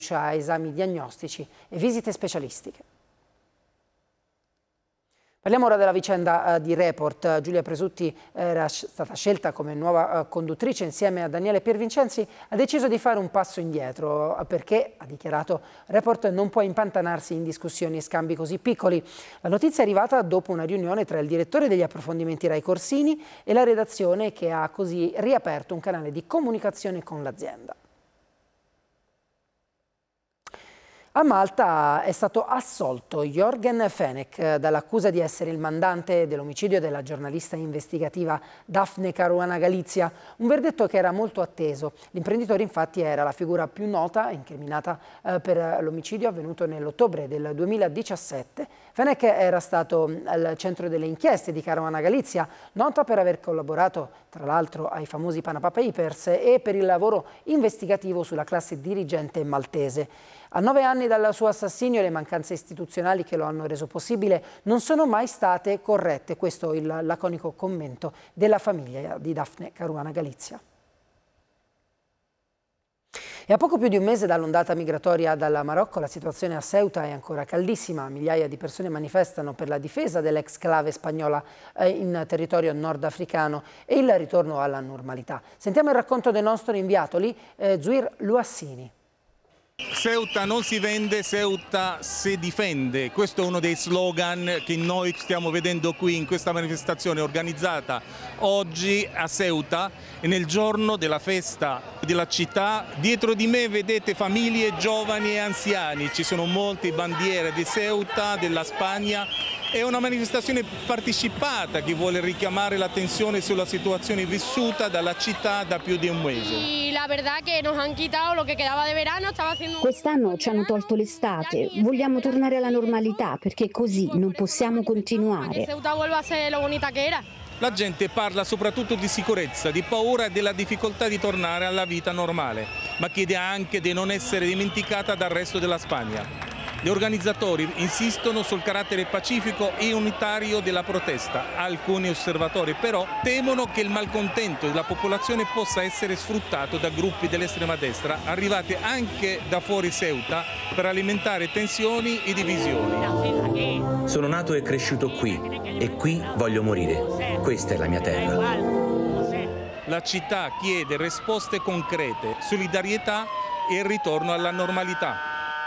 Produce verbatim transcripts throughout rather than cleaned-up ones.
a esami diagnostici e visite specialistiche. Parliamo ora della vicenda uh, di Report. Giulia Presutti era stata scelta come nuova uh, conduttrice insieme a Daniele Piervincenzi. Ha deciso di fare un passo indietro uh, perché, ha dichiarato, Report non può impantanarsi in discussioni e scambi così piccoli. La notizia è arrivata dopo una riunione tra il direttore degli approfondimenti Rai Corsini e la redazione, che ha così riaperto un canale di comunicazione con l'azienda. A Malta è stato assolto Jorgen Fenech dall'accusa di essere il mandante dell'omicidio della giornalista investigativa Daphne Caruana Galizia, un verdetto che era molto atteso. L'imprenditore infatti era la figura più nota incriminata eh, per l'omicidio avvenuto nell'ottobre del duemiladiciassette. Fenech era stato al centro delle inchieste di Caruana Galizia, nota per aver collaborato tra l'altro ai famosi Panama Papers e per il lavoro investigativo sulla classe dirigente maltese. A nove anni dal suo assassinio, le mancanze istituzionali che lo hanno reso possibile non sono mai state corrette. Questo è il laconico commento della famiglia di Daphne Caruana Galizia. E a poco più di un mese dall'ondata migratoria dal Marocco, la situazione a Ceuta è ancora caldissima. Migliaia di persone manifestano per la difesa dell'ex-clave spagnola in territorio nordafricano e il ritorno alla normalità. Sentiamo il racconto del nostro inviato lì, eh, Zuir Luassini. Ceuta non si vende, Ceuta si difende. Questo è uno dei slogan che noi stiamo vedendo qui in questa manifestazione organizzata oggi a Ceuta e nel giorno della festa della città. Dietro di me vedete famiglie, giovani e anziani, ci sono molte bandiere di Ceuta, della Spagna. È una manifestazione partecipata che vuole richiamare l'attenzione sulla situazione vissuta dalla città da più di un mese. Quest'anno ci hanno tolto l'estate, vogliamo tornare alla normalità perché così non possiamo continuare. La gente parla soprattutto di sicurezza, di paura e della difficoltà di tornare alla vita normale, ma chiede anche di non essere dimenticata dal resto della Spagna. Gli organizzatori insistono sul carattere pacifico e unitario della protesta. Alcuni osservatori però temono che il malcontento della popolazione possa essere sfruttato da gruppi dell'estrema destra arrivati anche da fuori Ceuta per alimentare tensioni e divisioni. Sono nato e cresciuto qui e qui voglio morire. Questa è la mia terra. La città chiede risposte concrete, solidarietà e il ritorno alla normalità.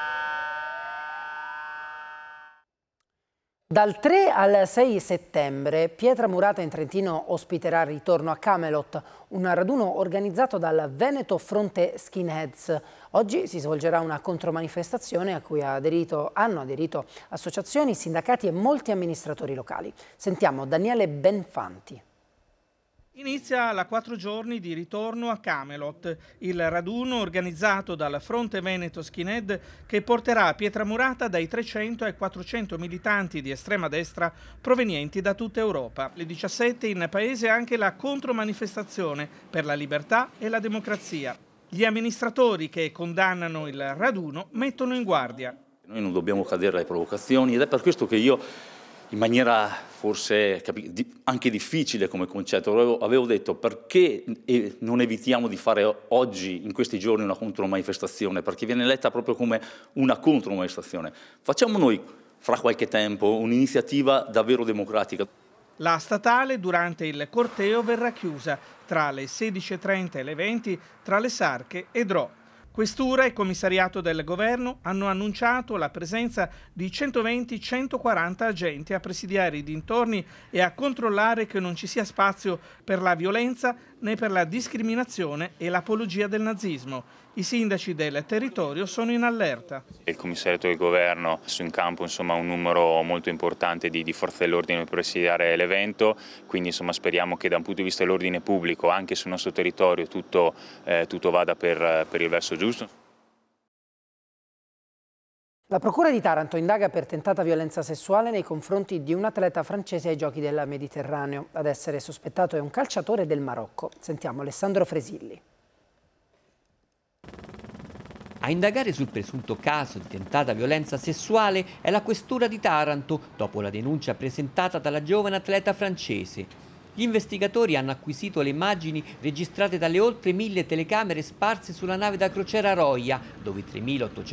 Dal tre al sei settembre Pietra Murata in Trentino ospiterà il ritorno a Camelot, un raduno organizzato dal Veneto Fronte Skinheads. Oggi si svolgerà una contromanifestazione a cui ha aderito, hanno aderito associazioni, sindacati e molti amministratori locali. Sentiamo Daniele Benfanti. Inizia la quattro giorni di ritorno a Camelot, il raduno organizzato dal Fronte Veneto Skinhead che porterà a Pietramurata dai trecento ai quattrocento militanti di estrema destra provenienti da tutta Europa. Le diciassette in paese anche la contromanifestazione per la libertà e la democrazia. Gli amministratori che condannano il raduno mettono in guardia. Noi non dobbiamo cadere alle provocazioni ed è per questo che io, in maniera forse anche difficile come concetto, avevo, avevo detto perché non evitiamo di fare oggi, in questi giorni, una contromanifestazione, perché viene letta proprio come una contromanifestazione. Facciamo noi, fra qualche tempo, un'iniziativa davvero democratica. La statale durante il corteo verrà chiusa tra le sedici e trenta e le venti tra le Sarche e Dro. Questura e commissariato del governo hanno annunciato la presenza di centoventi centoquaranta agenti a presidiare i dintorni e a controllare che non ci sia spazio per la violenza né per la discriminazione e l'apologia del nazismo. I sindaci del territorio sono in allerta. Il commissariato del governo ha messo in campo insomma, un numero molto importante di, di forze dell'ordine per presidiare l'evento, quindi insomma, speriamo che da un punto di vista dell'ordine pubblico anche sul nostro territorio tutto, eh, tutto vada per, per il verso giusto. La Procura di Taranto indaga per tentata violenza sessuale nei confronti di un atleta francese ai Giochi del Mediterraneo. Ad essere sospettato è un calciatore del Marocco. Sentiamo Alessandro Fresilli. A indagare sul presunto caso di tentata violenza sessuale è la questura di Taranto, dopo la denuncia presentata dalla giovane atleta francese. Gli investigatori hanno acquisito le immagini registrate dalle oltre mille telecamere sparse sulla nave da crociera Roia, dove tremilaottocento